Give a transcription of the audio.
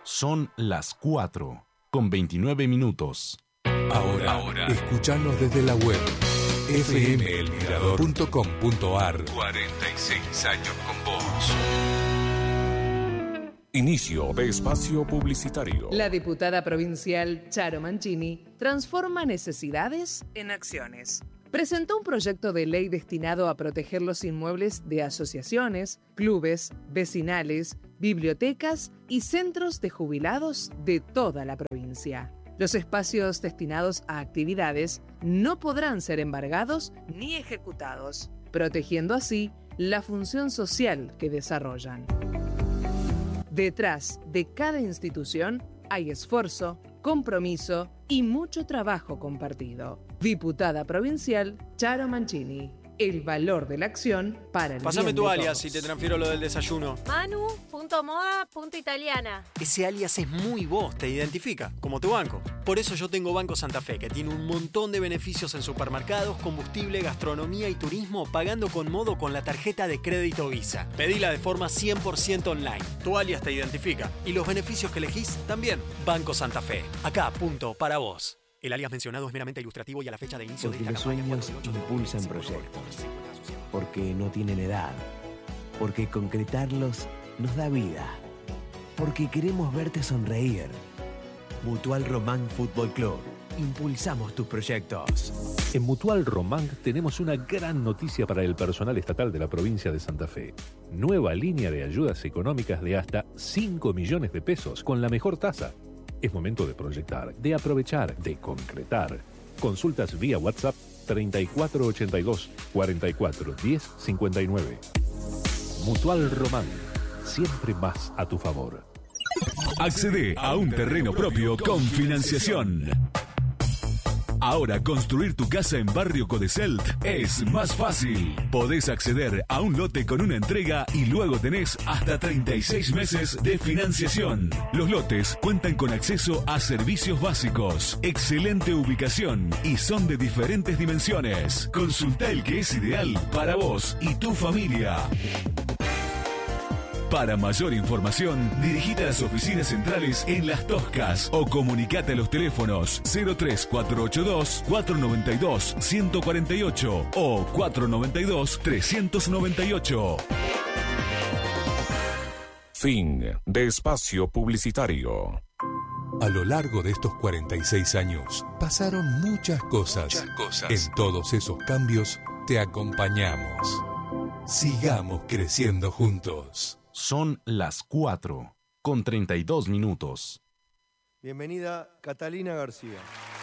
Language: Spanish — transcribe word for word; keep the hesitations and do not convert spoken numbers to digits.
Son las cuatro, con veintinueve minutos. Ahora, Ahora. escuchanos desde la web efe eme el mirador punto com punto ar. cuarenta y seis años con vos. Inicio de espacio publicitario. La diputada provincial Charo Mancini transforma necesidades en acciones. Presentó un proyecto de ley destinado a proteger los inmuebles de asociaciones, clubes, vecinales, bibliotecas y centros de jubilados de toda la provincia. Los espacios destinados a actividades no podrán ser embargados ni ejecutados, protegiendo así la función social que desarrollan. Detrás de cada institución hay esfuerzo, compromiso y mucho trabajo compartido. Diputada provincial Charo Mancini. El valor de la acción para el Pásame bien tu de alias todos. y te transfiero lo del desayuno. Manu, punto moda, punto italiana. Ese alias es muy vos, te identifica, como tu banco. Por eso yo tengo Banco Santa Fe, que tiene un montón de beneficios en supermercados, combustible, gastronomía y turismo, pagando con modo con la tarjeta de crédito Visa. Pedila de forma cien por ciento online. Tu alias te identifica. Y los beneficios que elegís también. Banco Santa Fe. Acá, punto, para vos. El alias mencionado es meramente ilustrativo y a la fecha de inicio Porque de los esta campaña sueños impulsan proyectos. Porque no tienen edad. Porque concretarlos nos da vida. Porque queremos verte sonreír. Mutual Román Fútbol Club. Impulsamos tus proyectos. En Mutual Román tenemos una gran noticia para el personal estatal de la provincia de Santa Fe. Nueva línea de ayudas económicas de hasta cinco millones de pesos con la mejor tasa. Es momento de proyectar, de aprovechar, de concretar. Consultas vía WhatsApp treinta y cuatro ochenta y dos, cuarenta y cuatro diez cincuenta y nueve. Mutual Román, siempre más a tu favor. Accede a un terreno propio con financiación. Ahora construir tu casa en Barrio Codesel es más fácil. Podés acceder a un lote con una entrega y luego tenés hasta treinta y seis meses de financiación. Los lotes cuentan con acceso a servicios básicos, excelente ubicación y son de diferentes dimensiones. Consulta el que es ideal para vos y tu familia. Para mayor información, dirigite a las oficinas centrales en Las Toscas o comunicate a los teléfonos cero tres cuatro ocho dos, cuatro nueve dos, uno cuatro ocho o cuatro nueve dos, tres nueve ocho. Fin de espacio publicitario. A lo largo de estos cuarenta y seis años, pasaron muchas cosas. Muchas cosas. En todos esos cambios, te acompañamos. Sigamos creciendo juntos. Son las cuatro, con treinta y dos minutos. Bienvenida, Catalina García.